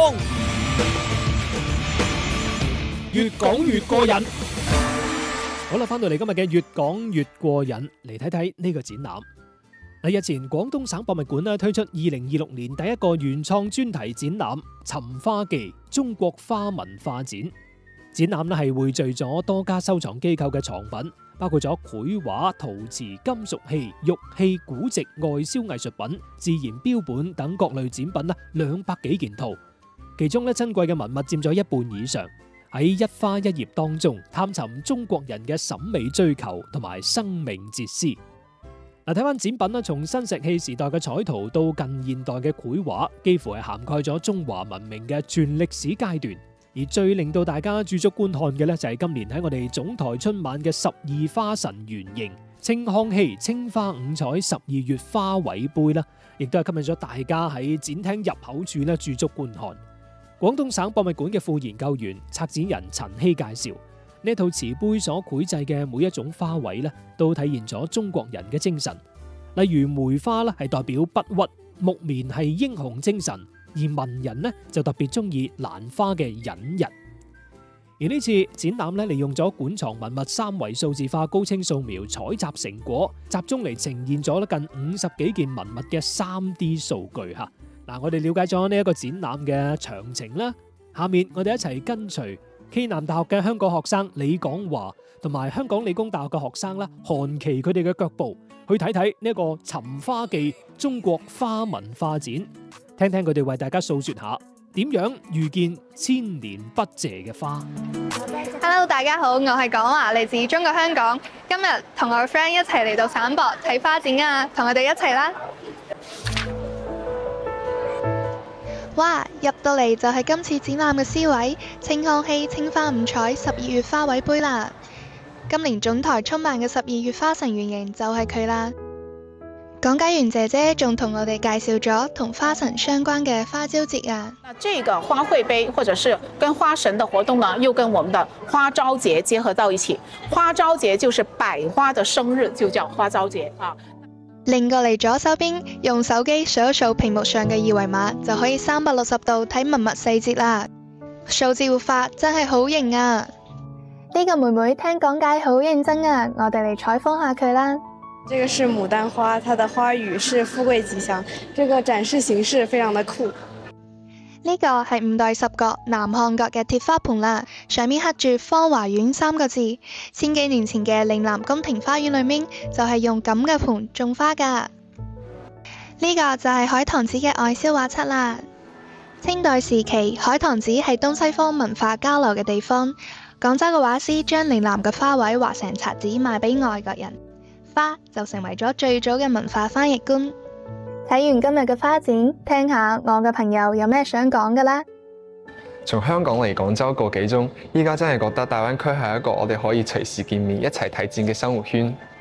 風，越講越過癮。好啦，翻到嚟今日嘅越講越過癮，嚟睇睇呢個展覽。日前廣東省博物館推出2026年第一個原創專題展覽《尋花記：中國花文化展》。展覽係匯聚咗多家收藏機構嘅藏品，包括咗繪畫、陶瓷、金屬器、玉器、古籍、外銷藝術品、自然標本等各類展品200幾件套。其中珍貴嘅文物佔咗一半以上。喺一花一葉當中，探尋中國人嘅審美追求同埋生命哲思。睇翻展品從新石器時代嘅彩陶到近現代嘅繪畫，幾乎係涵蓋咗中華文明嘅全歷史階段。而最令到大家駐足觀看嘅就係今年喺我哋總台春晚嘅12花神原型清康熙青花五彩12月花卉杯啦，亦都係吸引咗大家喺展廳入口處駐足觀看。廣東省博物館嘅副研究員、策展人陳希介紹，呢套瓷杯所繪製嘅每一種花卉都體現咗中國人嘅精神。例如梅花係代表不屈，木棉係英雄精神，而文人就特別中意蘭花嘅隱逸。而呢次展覽利用咗館藏文物3維數字化高清掃描採集成果，集中嚟呈現咗近50幾件文物嘅 3D 數據吓。我哋了解咗呢一個展覽嘅詳情啦，下面我哋一齊跟隨暨南大學嘅香港學生李廣華同埋香港理工大學嘅學生韓琦佢哋嘅腳步，去睇睇呢一個尋花記中國花文化展，聽聽佢哋為大家訴說下點樣遇見千年不謝嘅花。 Hello， 大家好，我係廣華，嚟自中國香港。今日同我嘅 friend 一齊嚟到省博睇花展啊，同我哋一齊啦！哇！入到嚟就係今次展覽嘅 C 位，清康熙青花五彩12月花卉杯啦。今年總台春晚嘅12月花神原型就係佢啦。講解員姐姐仲同我哋介紹咗同花神相關嘅花朝節啊。 這個花卉杯或者是跟花神的活動呢，又跟我們的花朝節結合到一起。花朝節就是百花的生日，就叫花朝節啊。 擰過嚟左手邊，用手機掃一掃屏幕上嘅二維碼，就可以360度睇文物細節啦。數字活化真係好型啊！呢個妹妹聽講解好認真啊，我哋嚟採訪下佢啦。 這個是牡丹花，它的花語是富貴吉祥，這個展示形式非常的酷。 呢個係5代十國南漢國嘅鐵花盤啦，上面刻住芳華苑3個字。千幾年前嘅嶺南宮廷花園裏面就係用咁嘅盤種花噶。呢個就係海棠紙嘅外銷畫冊啦。清代時期，海棠紙係東西方文化交流嘅地方。廣州嘅畫師將嶺南嘅花卉畫成冊紙賣俾外國人，花就成為咗最早嘅文化翻譯官。睇完今日嘅花展，聽下我嘅朋友有咩想講嘅啦。 從香港嚟廣州個幾鐘，依家真係覺得大灣區係一個我哋可以隨時見面、一齊睇展嘅生活圈。